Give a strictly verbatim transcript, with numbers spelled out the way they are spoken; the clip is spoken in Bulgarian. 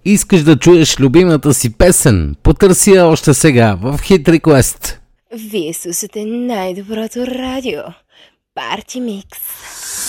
Искаш да чуеш любимата си песен? Потърси я още сега в Hit Request. Вие слушате най-доброто радио. Парти Микс.